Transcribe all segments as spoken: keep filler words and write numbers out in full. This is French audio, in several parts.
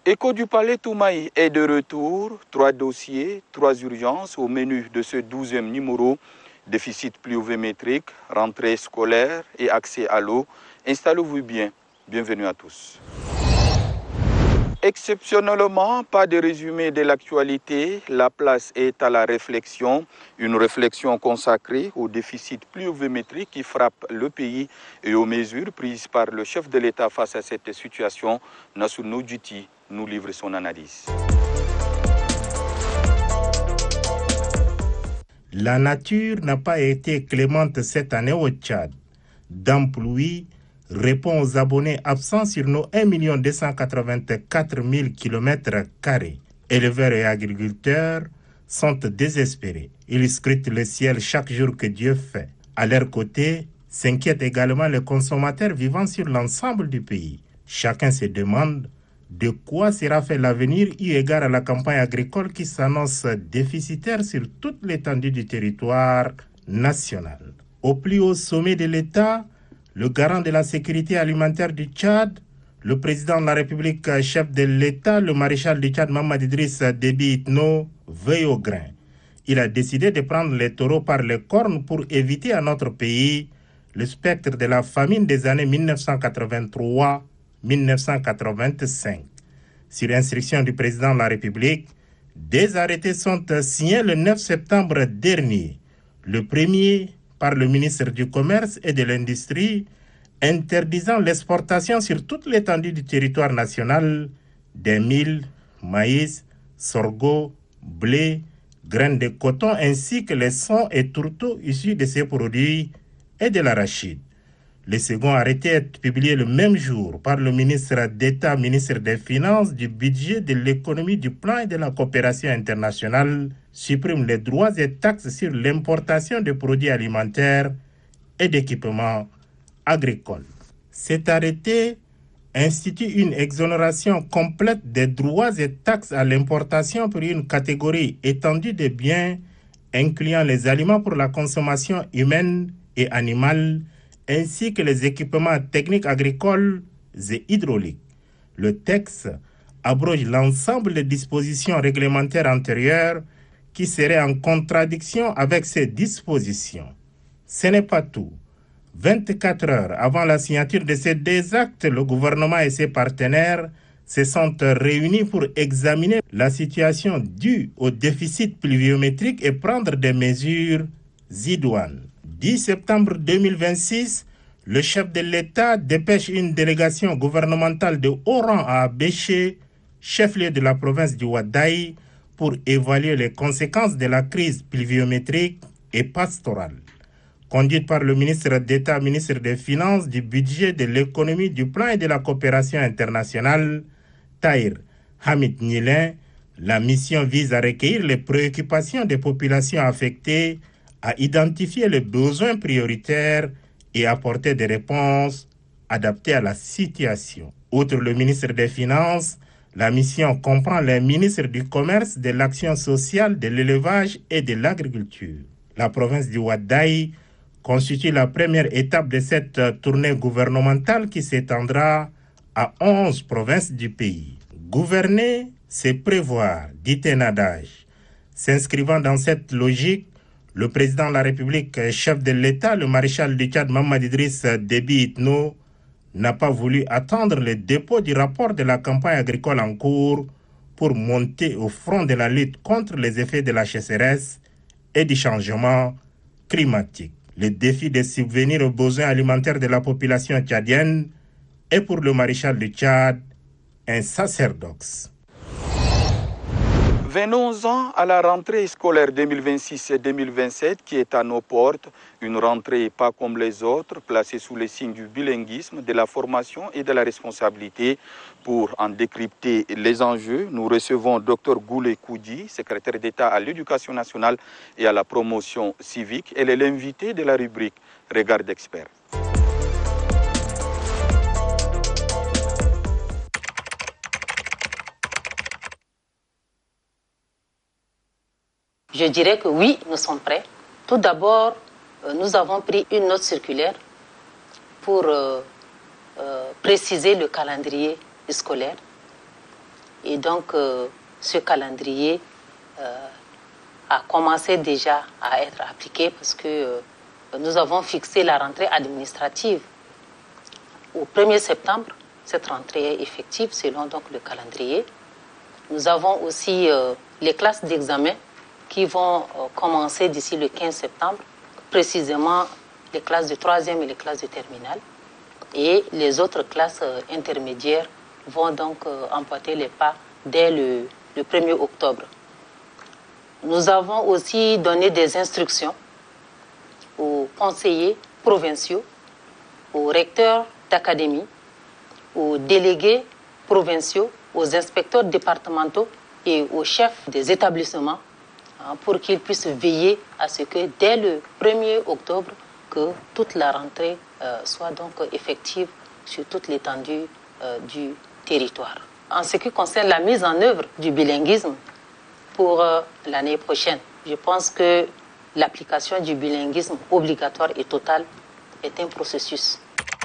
Écho du Palais Toumaï est de retour. Trois dossiers, trois urgences au menu de ce douzième numéro. Déficit pluviométrique, rentrée scolaire et accès à l'eau. Installez-vous bien. Bienvenue à tous. Exceptionnellement, pas de résumé de l'actualité. La place est à la réflexion. Une réflexion consacrée au déficit pluviométrique qui frappe le pays et aux mesures prises par le chef de l'État face à cette situation. Nassou Nodjiti nous livre son analyse. La nature n'a pas été clémente cette année au Tchad. Dame pluie répond aux abonnés absents sur nos un million deux cent quatre-vingt-quatre mille kilomètres carrés. Éleveurs et agriculteurs sont désespérés. Ils scrutent le ciel chaque jour que Dieu fait. À leur côté, s'inquiètent également les consommateurs vivant sur l'ensemble du pays. Chacun se demande de quoi sera fait l'avenir eu égard à la campagne agricole qui s'annonce déficitaire sur toute l'étendue du territoire national. Au plus haut sommet de l'État, le garant de la sécurité alimentaire du Tchad, le président de la République, chef de l'État, le maréchal du Tchad, Mahamat Idriss Déby Itno, veille au grain. Il a décidé de prendre les taureaux par les cornes pour éviter à notre pays le spectre de la famine des années mille neuf cent quatre-vingt-trois mille neuf cent quatre-vingt-cinq. Sur instruction du président de la République, des arrêtés sont signés le neuf septembre dernier. Le premier par le ministre du Commerce et de l'Industrie, interdisant l'exportation sur toute l'étendue du territoire national des mil, maïs, sorgho, blé, graines de coton ainsi que les sons et tourteaux issus de ces produits et de l'arachide. Le second arrêté est publié le même jour par le ministre d'État, ministre des Finances, du Budget, de l'Économie, du Plan et de la Coopération internationale, supprime les droits et taxes sur l'importation de produits alimentaires et d'équipements agricoles. Cet arrêté institue une exonération complète des droits et taxes à l'importation pour une catégorie étendue de biens, incluant les aliments pour la consommation humaine et animale, ainsi que les équipements techniques agricoles et hydrauliques. Le texte abroge l'ensemble des dispositions réglementaires antérieures qui seraient en contradiction avec ces dispositions. Ce n'est pas tout. vingt-quatre heures avant la signature de ces deux actes, le gouvernement et ses partenaires se sont réunis pour examiner la situation due au déficit pluviométrique et prendre des mesures idoines. dix septembre deux mille vingt-six, le chef de l'État dépêche une délégation gouvernementale de haut rang à Abéché, chef-lieu de la province du Ouaddaï, pour évaluer les conséquences de la crise pluviométrique et pastorale. Conduite par le ministre d'État, ministre des Finances, du Budget, de l'Économie, du Plan et de la Coopération internationale, Tahir Hamid Nilin, la mission vise à recueillir les préoccupations des populations affectées, à identifier les besoins prioritaires et apporter des réponses adaptées à la situation. Outre le ministre des Finances, la mission comprend les ministres du Commerce, de l'Action sociale, de l'Élevage et de l'Agriculture. La province du Ouaddaï constitue la première étape de cette tournée gouvernementale qui s'étendra à onze provinces du pays. Gouverner, c'est prévoir, dit un adage. S'inscrivant dans cette logique, le président de la République, chef de l'État, le maréchal du Tchad, Mahamat Idriss Déby Itno, n'a pas voulu attendre le dépôt du rapport de la campagne agricole en cours pour monter au front de la lutte contre les effets de la sécheresse et du changement climatique. Le défi de subvenir aux besoins alimentaires de la population tchadienne est pour le maréchal du Tchad un sacerdoce. Venons-en à la rentrée scolaire deux mille vingt-six deux mille vingt-sept qui est à nos portes. Une rentrée pas comme les autres, placée sous le signe du bilinguisme, de la formation et de la responsabilité. Pour en décrypter les enjeux, nous recevons Dr Goulé Koudi, secrétaire d'État à l'Éducation nationale et à la promotion civique. Elle est l'invitée de la rubrique Regard d'expert. Je dirais que oui, nous sommes prêts. Tout d'abord, nous avons pris une note circulaire pour euh, euh, préciser le calendrier scolaire. Et donc, euh, ce calendrier euh, a commencé déjà à être appliqué parce que euh, nous avons fixé la rentrée administrative au premier septembre. Cette rentrée est effective selon donc, le calendrier. Nous avons aussi euh, les classes d'examen qui vont euh, commencer d'ici le quinze septembre, précisément les classes de troisième et les classes de terminale. Et les autres classes euh, intermédiaires vont donc euh, emporter les pas dès le, le premier octobre. Nous avons aussi donné des instructions aux conseillers provinciaux, aux recteurs d'académie, aux délégués provinciaux, aux inspecteurs départementaux et aux chefs des établissements hein, pour qu'ils puissent veiller à ce que dès le premier octobre, que toute la rentrée euh, soit donc effective sur toute l'étendue euh, du territoire. En ce qui concerne la mise en œuvre du bilinguisme pour euh, l'année prochaine, je pense que l'application du bilinguisme obligatoire et total est un processus.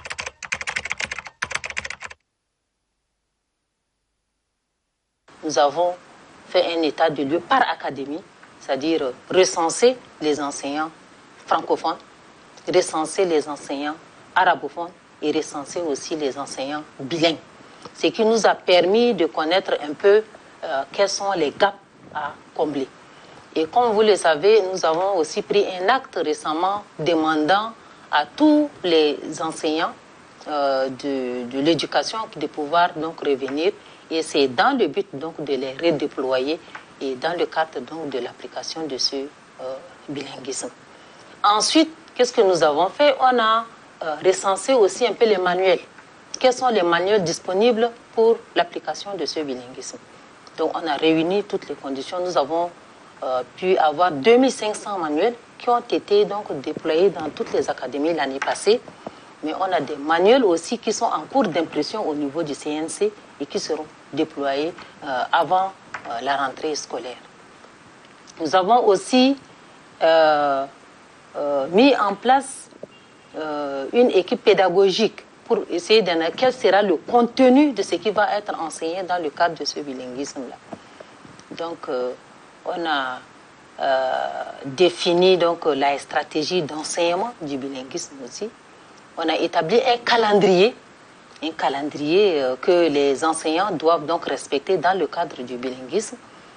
Nous avons fait un état de lieu par académie, c'est-à-dire recenser les enseignants francophones, recenser les enseignants arabophones et recenser aussi les enseignants bilingues. Ce qui nous a permis de connaître un peu euh, quels sont les gaps à combler. Et comme vous le savez, nous avons aussi pris un acte récemment demandant à tous les enseignants euh, de, de l'éducation de pouvoir donc revenir. Et c'est dans le but donc de les redéployer et dans le cadre donc de l'application de ce euh, bilinguisme. Ensuite, qu'est-ce que nous avons fait? On a euh, recensé aussi un peu les manuels. Quels sont les manuels disponibles pour l'application de ce bilinguisme? Donc, on a réuni toutes les conditions. Nous avons euh, pu avoir deux mille cinq cents manuels qui ont été donc déployés dans toutes les académies l'année passée. Mais on a des manuels aussi qui sont en cours d'impression au niveau du C N C et qui seront déployés euh, avant euh, la rentrée scolaire. Nous avons aussi euh, euh, mis en place euh, une équipe pédagogique pour essayer d'analyser quel sera le contenu de ce qui va être enseigné dans le cadre de ce bilinguisme-là. Donc, euh, on a euh, défini donc, la stratégie d'enseignement du bilinguisme aussi. On a établi un calendrier, un calendrier euh, que les enseignants doivent donc respecter dans le cadre du bilinguisme.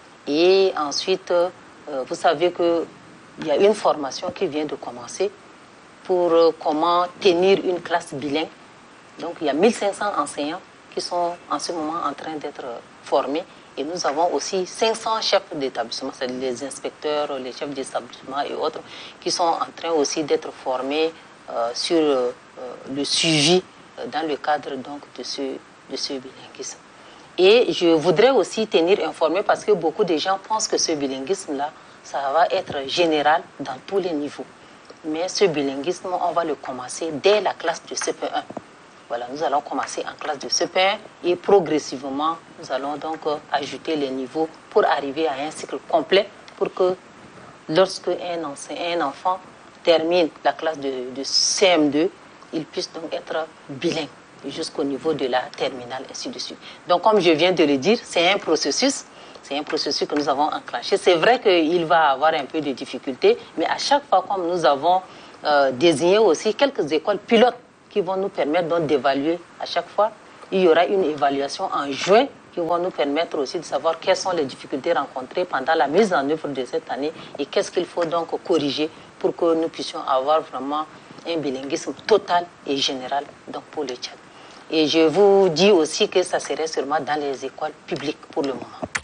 Et ensuite, euh, vous savez qu'il y a une formation qui vient de commencer pour euh, comment tenir une classe bilingue. Donc, il y a mille cinq cents enseignants qui sont en ce moment en train d'être formés. Et nous avons aussi cinq cents chefs d'établissement, c'est-à-dire les inspecteurs, les chefs d'établissement et autres, qui sont en train aussi d'être formés euh, sur euh, le suivi euh, dans le cadre donc, de, ce, de ce bilinguisme. Et je voudrais aussi tenir informé, parce que beaucoup de gens pensent que ce bilinguisme-là, ça va être général dans tous les niveaux. Mais ce bilinguisme, on va le commencer dès la classe de C P un. Voilà, nous allons commencer en classe de C P un et progressivement, nous allons donc euh, ajouter les niveaux pour arriver à un cycle complet pour que lorsque un, un enfant termine la classe de, de C M deux, il puisse donc être bilingue jusqu'au niveau de la terminale, ainsi de suite. Donc, comme je viens de le dire, c'est un processus, c'est un processus que nous avons enclenché. C'est vrai qu'il va avoir un peu de difficultés, mais à chaque fois, comme nous avons euh, désigné aussi quelques écoles pilotes qui vont nous permettre donc d'évaluer à chaque fois, il y aura une évaluation en juin qui va nous permettre aussi de savoir quelles sont les difficultés rencontrées pendant la mise en œuvre de cette année et qu'est-ce qu'il faut donc corriger pour que nous puissions avoir vraiment un bilinguisme total et général donc pour le Tchad. Et je vous dis aussi que ça serait seulement dans les écoles publiques pour le moment.